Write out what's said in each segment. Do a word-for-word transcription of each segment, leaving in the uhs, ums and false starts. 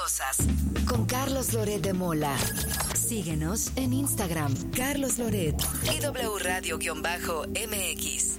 cosas con Carlos Loret de Mola. Síguenos en Instagram, Carlos Loret y W Radio-M X.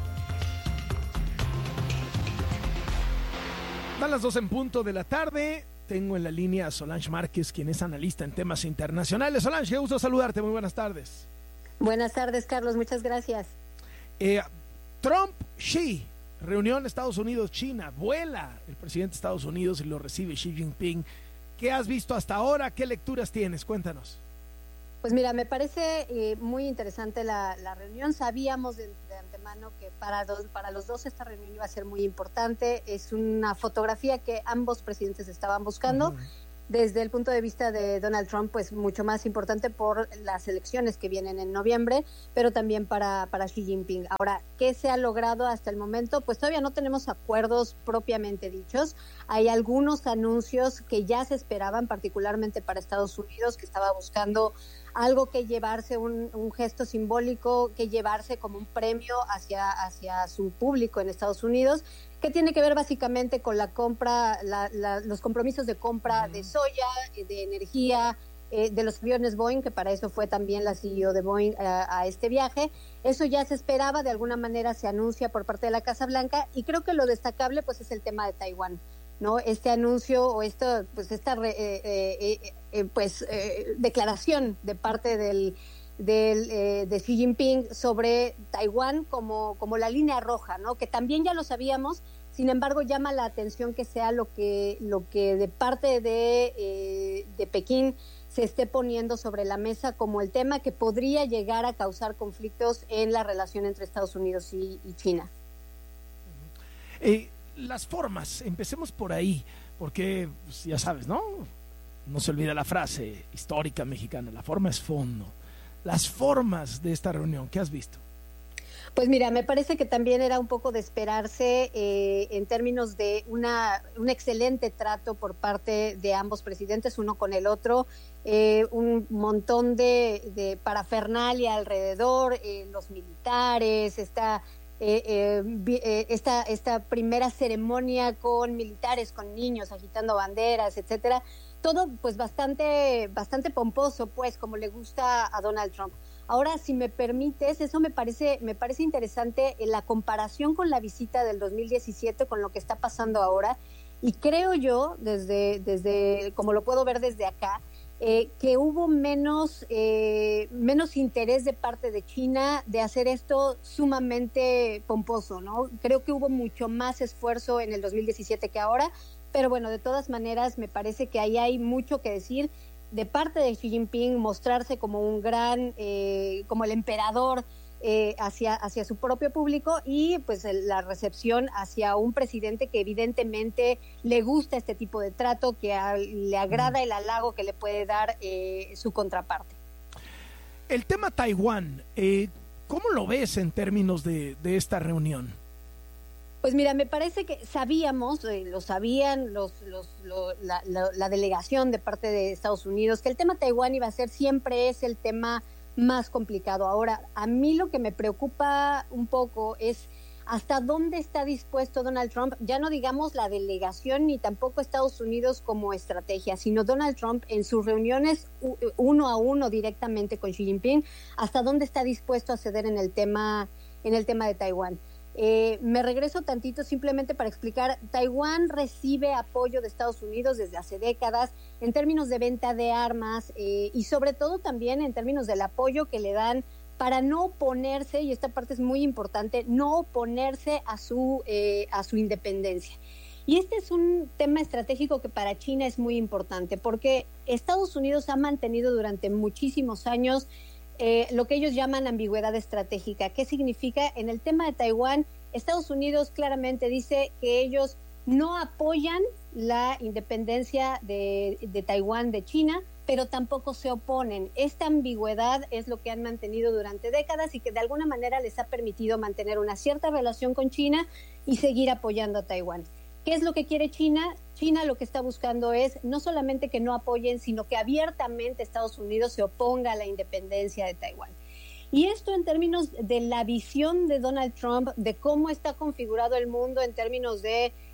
Dan las dos en punto de la tarde. Tengo en la línea a Solange Márquez, quien es analista en temas internacionales. Solange, qué gusto saludarte. Muy buenas tardes. Buenas tardes, Carlos. Muchas gracias. Eh, Trump, Xi, reunión Estados Unidos-China. Vuela el presidente de Estados Unidos y lo recibe Xi Jinping. ¿Qué has visto hasta ahora? ¿Qué lecturas tienes? Cuéntanos. Pues mira, me parece eh, muy interesante la, la reunión. Sabíamos de, de antemano que para, dos, para los dos esta reunión iba a ser muy importante. Es una fotografía que ambos presidentes estaban buscando. Uh-huh. Desde el punto de vista de Donald Trump, pues mucho más importante por las elecciones que vienen en noviembre, pero también para, para Xi Jinping. Ahora, ¿qué se ha logrado hasta el momento? Pues todavía no tenemos acuerdos propiamente dichos. Hay algunos anuncios que ya se esperaban, particularmente para Estados Unidos, que estaba buscando algo que llevarse, un, un gesto simbólico, que llevarse como un premio hacia, hacia su público en Estados Unidos, que tiene que ver básicamente con la compra, la, la, los compromisos de compra de soya, de energía, eh, de los aviones Boeing, que para eso fue también la C E O de Boeing a, a este viaje. Eso ya se esperaba, de alguna manera se anuncia por parte de la Casa Blanca, y creo que lo destacable pues es el tema de Taiwán, ¿no? Este anuncio o esto, pues esta eh, eh, eh, pues eh, declaración de parte del del eh, de Xi Jinping sobre Taiwán como como la línea roja, ¿no? Que también ya lo sabíamos. Sin embargo, llama la atención que sea lo que lo que de parte de eh, de Pekín se esté poniendo sobre la mesa como el tema que podría llegar a causar conflictos en la relación entre Estados Unidos y, y China. Eh, las formas, empecemos por ahí, porque pues, ya sabes, ¿no? No se olvida la frase histórica mexicana, la forma es fondo. Las formas de esta reunión, ¿qué has visto? Pues mira, me parece que también era un poco de esperarse eh, en términos de una un excelente trato por parte de ambos presidentes, uno con el otro, eh, un montón de, de parafernalia alrededor, eh, los militares, esta, eh, eh, esta, esta primera ceremonia con militares, con niños agitando banderas, etcétera. Todo pues bastante bastante pomposo, pues como le gusta a Donald Trump. Ahora, si me permites, eso me parece me parece interesante en la comparación con la visita del dos mil diecisiete con lo que está pasando ahora, y creo yo desde desde como lo puedo ver desde acá, eh, que hubo menos eh, menos interés de parte de China de hacer esto sumamente pomposo, ¿no? Creo que hubo mucho más esfuerzo en el dos mil diecisiete que ahora. Pero bueno, de todas maneras, me parece que ahí hay mucho que decir de parte de Xi Jinping, mostrarse como un gran, eh, como el emperador eh, hacia, hacia su propio público, y pues el, la recepción hacia un presidente que evidentemente le gusta este tipo de trato, que a, le agrada el halago que le puede dar eh, su contraparte. El tema Taiwán, eh, ¿cómo lo ves en términos de, de esta reunión? Pues mira, me parece que sabíamos, eh, lo sabían los, los, lo, la, la, la delegación de parte de Estados Unidos, que el tema Taiwán iba a ser, siempre es el tema más complicado. Ahora, a mí lo que me preocupa un poco es hasta dónde está dispuesto Donald Trump, ya no digamos la delegación ni tampoco Estados Unidos como estrategia, sino Donald Trump en sus reuniones uno a uno directamente con Xi Jinping, hasta dónde está dispuesto a ceder en el tema, en el tema de Taiwán. Eh, me regreso tantito simplemente para explicar. Taiwán recibe apoyo de Estados Unidos desde hace décadas en términos de venta de armas eh, y sobre todo también en términos del apoyo que le dan para no oponerse, y esta parte es muy importante, no oponerse a su, eh, a su independencia. Y este es un tema estratégico que para China es muy importante, porque Estados Unidos ha mantenido durante muchísimos años Eh, lo que ellos llaman ambigüedad estratégica. ¿Qué significa? En el tema de Taiwán, Estados Unidos claramente dice que ellos no apoyan la independencia de, de Taiwán de China, pero tampoco se oponen. Esta ambigüedad es lo que han mantenido durante décadas y que de alguna manera les ha permitido mantener una cierta relación con China y seguir apoyando a Taiwán. ¿Qué es lo que quiere China? China lo que está buscando es no solamente que no apoyen, sino que abiertamente Estados Unidos se oponga a la independencia de Taiwán. Y esto en términos de la visión de Donald Trump, de cómo está configurado el mundo en términos de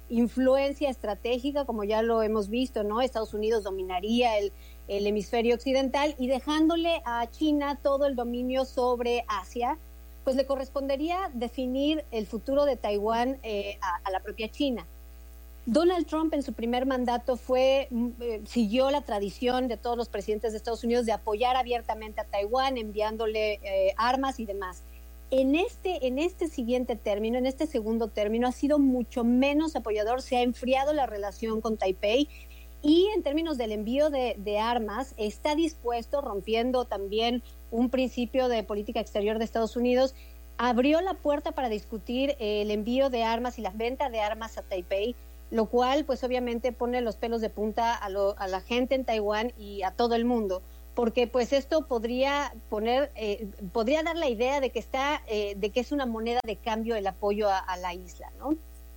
influencia estratégica, como ya lo hemos visto, ¿no? Estados Unidos dominaría el, el hemisferio occidental y dejándole a China todo el dominio sobre Asia, pues le correspondería definir el futuro de Taiwán eh, a, a la propia China. Donald Trump en su primer mandato fue eh, siguió la tradición de todos los presidentes de Estados Unidos de apoyar abiertamente a Taiwán, enviándole eh, armas y demás. En este, en este siguiente término, en este segundo término, ha sido mucho menos apoyador, se ha enfriado la relación con Taipei y en términos del envío de, de armas, está dispuesto, rompiendo también un principio de política exterior de Estados Unidos, abrió la puerta para discutir el envío de armas y la venta de armas a Taipei, lo cual pues obviamente pone los pelos de punta a, lo, a la gente en Taiwán y a todo el mundo, porque pues esto podría poner, eh, podría dar la idea de que está, eh, de que es una moneda de cambio el apoyo a, a la isla, ¿no?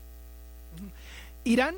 ¿Irán?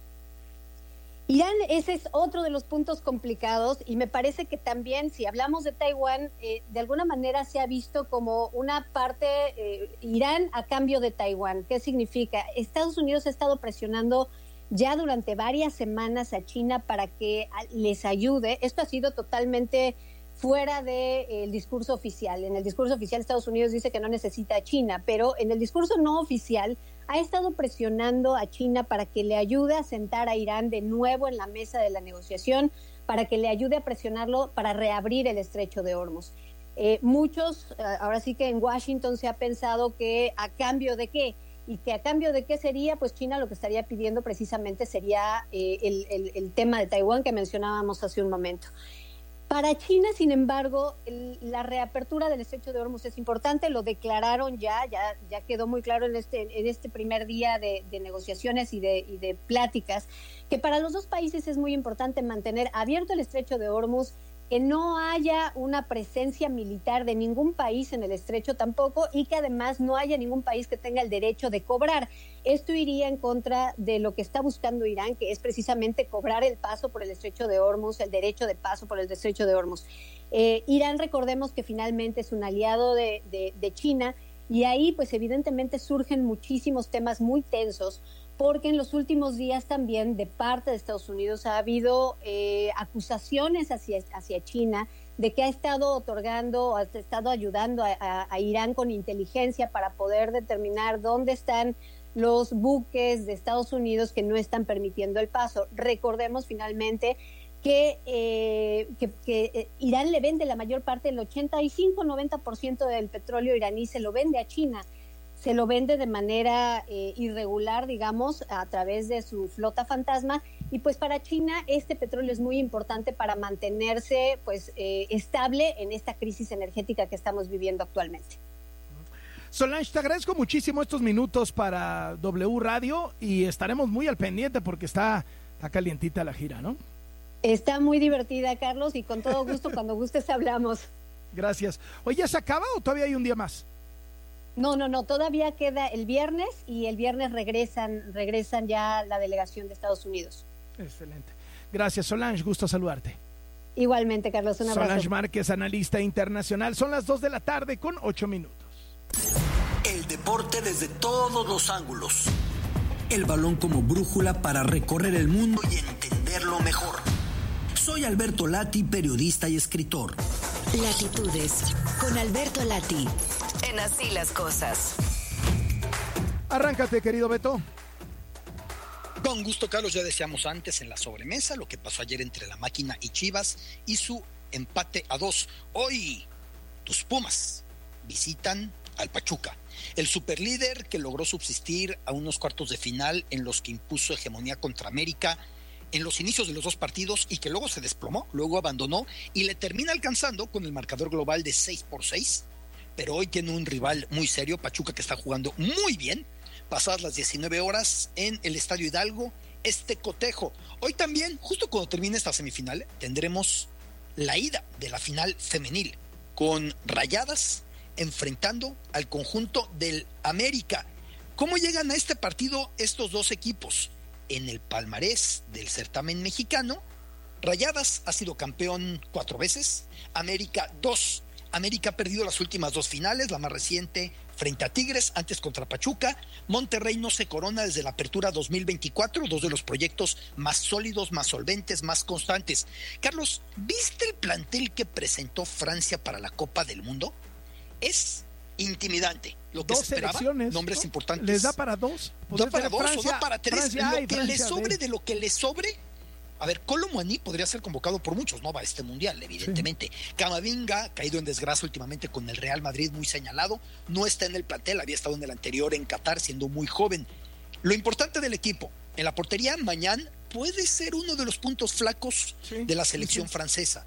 Irán, ese es otro de los puntos complicados y me parece que también, si hablamos de Taiwán, eh, de alguna manera se ha visto como una parte, eh, Irán a cambio de Taiwán. ¿Qué significa? Estados Unidos ha estado presionando ya durante varias semanas a China para que les ayude. Esto ha sido totalmente fuera del de, eh, discurso oficial. En el discurso oficial Estados Unidos dice que no necesita a China, pero en el discurso no oficial ha estado presionando a China para que le ayude a sentar a Irán de nuevo en la mesa de la negociación, para que le ayude a presionarlo para reabrir el estrecho de Hormuz. Eh, muchos, ahora sí que en Washington se ha pensado que a cambio de qué, y que a cambio de qué sería, pues China lo que estaría pidiendo precisamente sería eh, el, el, el tema de Taiwán que mencionábamos hace un momento. Para China, sin embargo, el, la reapertura del estrecho de Hormuz es importante, lo declararon ya, ya, ya quedó muy claro en este, en este primer día de, de negociaciones y de, y de pláticas, que para los dos países es muy importante mantener abierto el estrecho de Hormuz, que no haya una presencia militar de ningún país en el estrecho tampoco y que además no haya ningún país que tenga el derecho de cobrar. Esto iría en contra de lo que está buscando Irán, que es precisamente cobrar el paso por el estrecho de Hormuz, el derecho de paso por el estrecho de Hormuz. Eh, Irán, recordemos que finalmente es un aliado de, de, de China y ahí pues evidentemente surgen muchísimos temas muy tensos, porque en los últimos días también de parte de Estados Unidos ha habido eh, acusaciones hacia, hacia China de que ha estado otorgando, ha estado ayudando a, a, a Irán con inteligencia para poder determinar dónde están los buques de Estados Unidos que no están permitiendo el paso. Recordemos finalmente que, eh, que, que Irán le vende la mayor parte, el ochenta y cinco noventa por ciento del petróleo iraní se lo vende a China. Se lo vende de manera eh, irregular, digamos, a través de su flota fantasma, y pues para China este petróleo es muy importante para mantenerse pues eh, estable en esta crisis energética que estamos viviendo actualmente. Solange, te agradezco muchísimo estos minutos para W Radio y estaremos muy al pendiente porque está, está calientita la gira, ¿no? Está muy divertida, Carlos, y con todo gusto, cuando gustes hablamos. Gracias. Oye, ¿ya se acaba o todavía hay un día más? No, no, no, todavía queda el viernes y el viernes regresan, regresan ya la delegación de Estados Unidos. Excelente. Gracias, Solange, gusto saludarte. Igualmente, Carlos, un abrazo. Solange Márquez, analista internacional. Son las dos de la tarde con ocho minutos. El deporte desde todos los ángulos. El balón como brújula para recorrer el mundo y entenderlo mejor. Soy Alberto Lati, periodista y escritor. Latitudes con Alberto Lati. En Así las Cosas. Arráncate, querido Beto. Con gusto, Carlos. Ya decíamos antes en la sobremesa lo que pasó ayer entre la Máquina y Chivas y su empate a dos. Hoy, tus Pumas visitan al Pachuca, el superlíder que logró subsistir a unos cuartos de final en los que impuso hegemonía contra América en los inicios de los dos partidos y que luego se desplomó, luego abandonó y le termina alcanzando con el marcador global de seis por seis. Pero hoy tiene un rival muy serio, Pachuca, que está jugando muy bien, pasadas las diecinueve horas en el Estadio Hidalgo, este cotejo. Hoy también, justo cuando termine esta semifinal, tendremos la ida de la final femenil, con Rayadas enfrentando al conjunto del América. ¿Cómo llegan a este partido estos dos equipos? En el palmarés del certamen mexicano, Rayadas ha sido campeón cuatro veces, América dos. América ha perdido las últimas dos finales, la más reciente frente a Tigres, antes contra Pachuca. Monterrey no se corona desde la apertura dos mil veinticuatro, dos de los proyectos más sólidos, más solventes, más constantes. Carlos, ¿viste el plantel que presentó Francia para la Copa del Mundo? Es intimidante. Lo que dos se esperaba, nombres ¿no? importantes. ¿Les da para dos? Da para dos Francia, o da para tres. Francia lo A y que Francia le sobre, B. de lo que le sobre. A ver, Kolo Muani podría ser convocado por muchos, no va a este mundial, evidentemente. Sí. Camavinga, caído en desgracia últimamente con el Real Madrid, muy señalado, no está en el plantel, había estado en el anterior en Qatar siendo muy joven. Lo importante del equipo, en la portería, Mañán puede ser uno de los puntos flacos sí, de la selección sí, sí. francesa.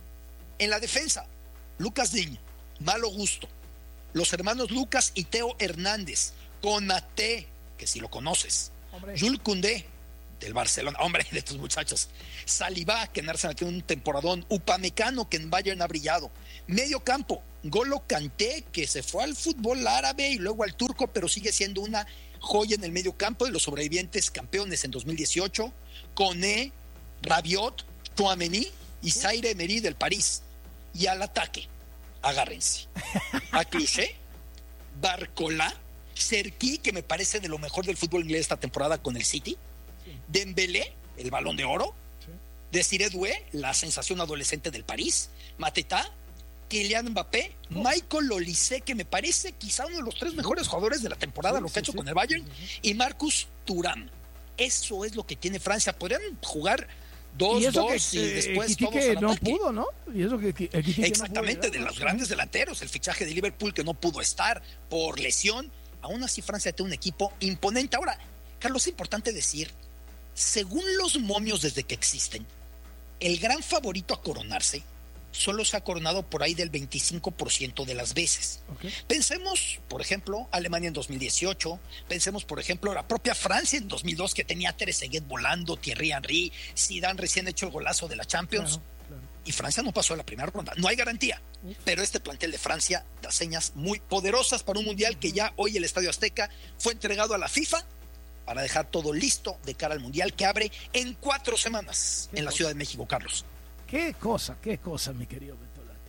En la defensa, Lucas Digne, Malo Gusto, los hermanos Lucas y Teo Hernández, Konaté, que si lo conoces, Hombre. Jules Koundé, del Barcelona, hombre, de estos muchachos, Saliba, que en Arsenal tiene un temporadón, Upamecano, que en Bayern ha brillado, medio campo, Golo Kanté, que se fue al fútbol árabe y luego al turco, pero sigue siendo una joya en el medio campo de los sobrevivientes campeones en dos mil dieciocho, Koné, Rabiot, Tchouaméni y Zaire Emery del París. Y al ataque, agárrense, a Cliché, Barcola, Cherki, que me parece de lo mejor del fútbol inglés esta temporada con el City, Dembélé, el Balón de Oro, sí. Desiré Doué, la sensación adolescente del París, Mateta, Kylian Mbappé, oh. Michael Olise, que me parece quizá uno de los tres mejores jugadores de la temporada, sí, lo que sí, ha hecho sí. con el Bayern, sí, sí. y Marcus Thuram. Eso es lo que tiene Francia. Podrían jugar dos, y dos que, y después eh, todos que al no ataque. pudo, ¿no? Y eso que, que Exactamente, no pudo, de los grandes delanteros, el fichaje de Liverpool que no pudo estar por lesión. Aún así Francia tiene un equipo imponente. Ahora, Carlos, es importante decir, según los momios desde que existen, el gran favorito a coronarse solo se ha coronado por ahí del veinticinco por ciento de las veces. Okay. Pensemos, por ejemplo, Alemania en dos mil dieciocho, pensemos, por ejemplo, la propia Francia en dos mil dos, que tenía a Trezeguet volando, Thierry Henry, Zidane recién hecho el golazo de la Champions, claro, claro. y Francia no pasó a la primera ronda. No hay garantía, Uf. pero este plantel de Francia da señas muy poderosas para un mundial que ya hoy el Estadio Azteca fue entregado a la FIFA para dejar todo listo de cara al mundial que abre en cuatro semanas en la Ciudad de México, Carlos. Qué cosa, qué cosa, mi querido Bertolatti.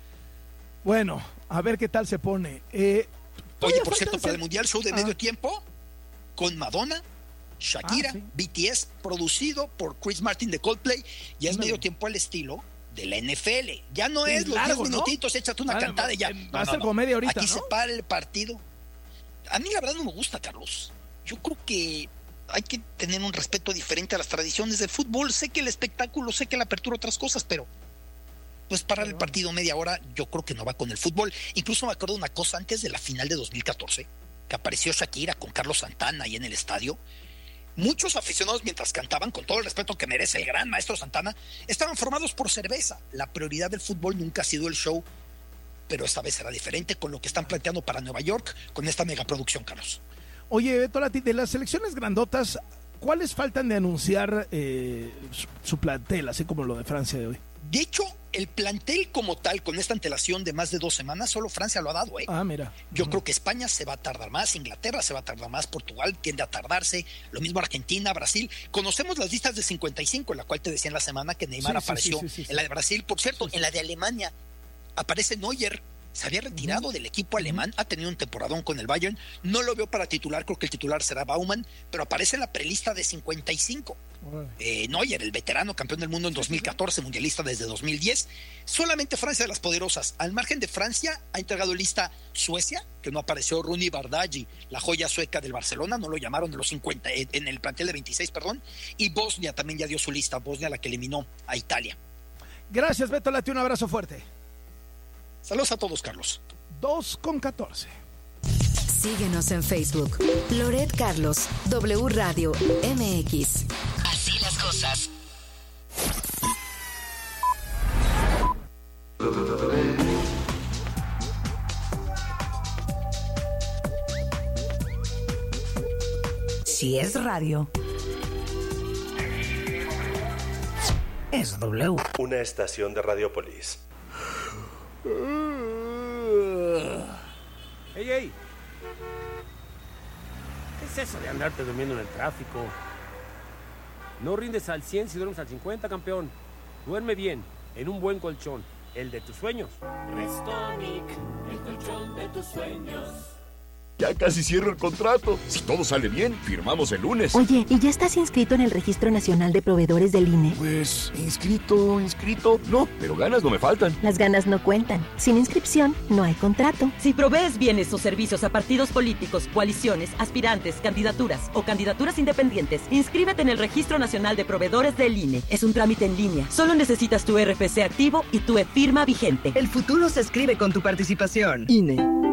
Bueno, a ver qué tal se pone. Eh, Oye, por cierto, para el mundial, show de ah. medio tiempo con Madonna, Shakira, ah, sí. B T S, producido por Chris Martin de Coldplay, ya es no, medio no. tiempo al estilo de la N F L. Ya no es, es los largo, diez minutitos, ¿no? Échate una ah, cantada y ya. Va a ser no, comedia ahorita, Aquí ¿no? se para el partido. A mí la verdad no me gusta, Carlos. Yo creo que hay que tener un respeto diferente a las tradiciones del fútbol. Sé que el espectáculo, sé que la apertura, otras cosas, pero pues parar el partido media hora, yo creo que no va con el fútbol. Incluso me acuerdo de una cosa antes de la final de dos mil catorce, que apareció Shakira con Carlos Santana ahí en el estadio. Muchos aficionados, mientras cantaban, con todo el respeto que merece el gran maestro Santana, estaban formados por cerveza. La prioridad del fútbol nunca ha sido el show, pero esta vez será diferente con lo que están planteando para Nueva York con esta megaproducción, Carlos. Oye, Bertolatti, de las selecciones grandotas, ¿cuáles faltan de anunciar eh, su, su plantel, así como lo de Francia de hoy? De hecho, el plantel como tal, con esta antelación de más de dos semanas, solo Francia lo ha dado, ¿eh? Ah, mira. Yo uh-huh. creo que España se va a tardar más, Inglaterra se va a tardar más, Portugal tiende a tardarse, lo mismo Argentina, Brasil. Conocemos las listas de cincuenta y cinco, en la cual te decía en la semana que Neymar sí, apareció sí, sí, sí, sí, en la de Brasil. Por cierto, sí, sí. en la de Alemania aparece Neuer. Se había retirado uh-huh. del equipo alemán, uh-huh. ha tenido un temporadón con el Bayern, no lo veo para titular, creo que el titular será Baumann, pero aparece en la prelista de cincuenta y cinco. Uh-huh. Eh, Neuer, el veterano campeón del mundo en dos mil catorce, mundialista desde dos mil diez. Solamente Francia de las poderosas. Al margen de Francia, ha entregado lista Suecia, que no apareció Rooney Bardghji, la joya sueca del Barcelona, no lo llamaron de los cincuenta, en el plantel de veintiséis, perdón, y Bosnia también ya dio su lista, Bosnia la que eliminó a Italia. Gracias, Bertolatti, un abrazo fuerte. Saludos a todos, Carlos. dos con catorce. Síguenos en Facebook. Loret Carlos, W Radio M X. Así las cosas. Si es radio, es W. Una estación de Radiopolis. ¡Ey, ey! ¿Qué es eso de andarte durmiendo en el tráfico? No rindes al cien si duermes al cincuenta, campeón. Duerme bien, en un buen colchón. el de tus sueños. Restonic, el colchón de tus sueños. Ya casi cierro el contrato. Si todo sale bien, firmamos el lunes. Oye, ¿y ya estás inscrito en el Registro Nacional de Proveedores del I N E? Pues, inscrito, inscrito. No, pero ganas no me faltan. Las ganas no cuentan. Sin inscripción, no hay contrato. Si provees bienes o servicios a partidos políticos, coaliciones, aspirantes, candidaturas o candidaturas independientes, inscríbete en el Registro Nacional de Proveedores del I N E. Es un trámite en línea. Solo necesitas tu R F C activo y tu e-firma vigente. El futuro se escribe con tu participación. I N E.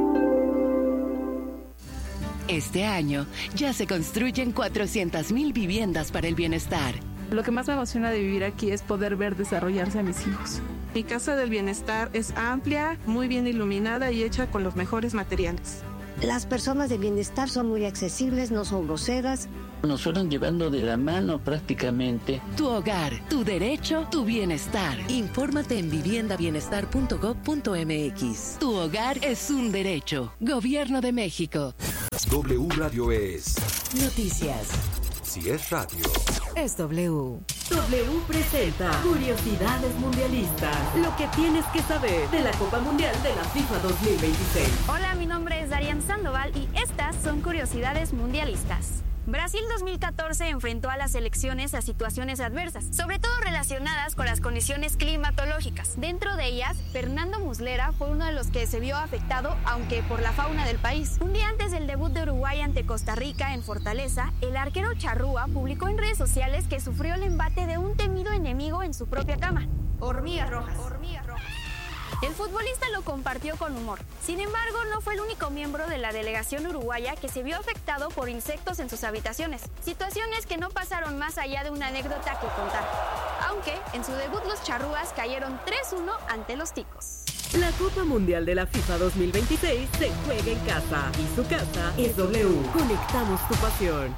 Este año ya se construyen cuatrocientas mil viviendas para el bienestar. Lo que más me emociona de vivir aquí es poder ver desarrollarse a mis hijos. Mi casa del bienestar es amplia, muy bien iluminada y hecha con los mejores materiales. Las personas de bienestar son muy accesibles, no son groseras. Nos fueron llevando de la mano prácticamente. Tu hogar, tu derecho, tu bienestar. Infórmate en vivienda bienestar punto gob punto m x. Tu hogar es un derecho. Gobierno de México. W Radio es Noticias. Si es radio, es W. W presenta Curiosidades Mundialistas. Lo que tienes que saber de la Copa Mundial de la FIFA dos mil veintiséis. Hola, mi nombre es Darian Sandoval y estas son Curiosidades Mundialistas. Brasil dos mil catorce enfrentó a las selecciones a situaciones adversas, sobre todo relacionadas con las condiciones climatológicas. Dentro de ellas, Fernando Muslera fue uno de los que se vio afectado, aunque por la fauna del país. Un día antes del debut de Uruguay ante Costa Rica en Fortaleza, el arquero Charrúa publicó en redes sociales que sufrió el embate de un temido enemigo en su propia cama. Hormigas rojas. Hormigas rojas. El futbolista lo compartió con humor. Sin embargo, no fue el único miembro de la delegación uruguaya que se vio afectado por insectos en sus habitaciones. Situaciones que no pasaron más allá de una anécdota que contar. Aunque, en su debut los charrúas cayeron tres uno ante los ticos. La Copa Mundial de la FIFA dos mil veintiséis se juega en casa. Y su casa es W. Conectamos tu pasión.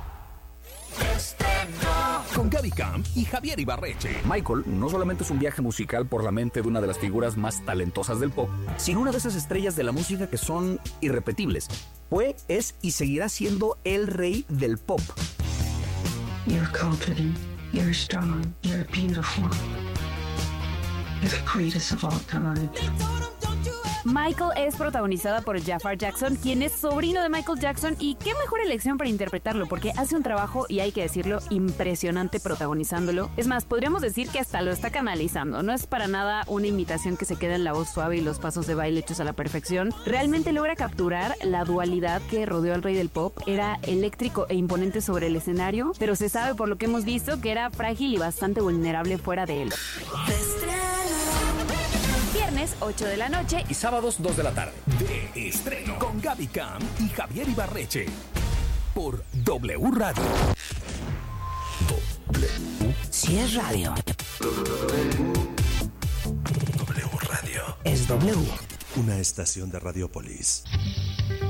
Con Gaby Camp y Javier Ibarreche. Michael no solamente es un viaje musical por la mente de una de las figuras más talentosas del pop, sino una de esas estrellas de la música que son irrepetibles. Fue, es y seguirá siendo el rey del pop. You're confident, you're strong, you're beautiful. You're the greatest of all time. Michael es protagonizada por Jafar Jackson, quien es sobrino de Michael Jackson, y qué mejor elección para interpretarlo, porque hace un trabajo, y hay que decirlo, impresionante protagonizándolo. Es más, podríamos decir que hasta lo está canalizando. No es para nada una imitación que se queda en la voz suave y los pasos de baile hechos a la perfección. Realmente logra capturar la dualidad que rodeó al rey del pop. Era eléctrico e imponente sobre el escenario, pero se sabe por lo que hemos visto que era frágil y bastante vulnerable fuera de él. Viernes, ocho de la noche. Y sábados, dos de la tarde. De estreno. Con Gaby Camp y Javier Ibarreche. Por W Radio. W. Si es radio. W Radio. Es W. Una estación de Radiopolis.